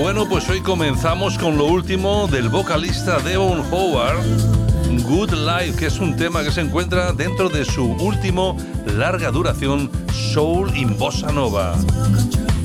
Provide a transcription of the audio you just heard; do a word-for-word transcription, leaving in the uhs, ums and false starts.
Bueno, pues hoy comenzamos con lo último del vocalista Devon Howard, Good Life, que es un tema que se encuentra dentro de su último larga duración, Soul in Bossa Nova.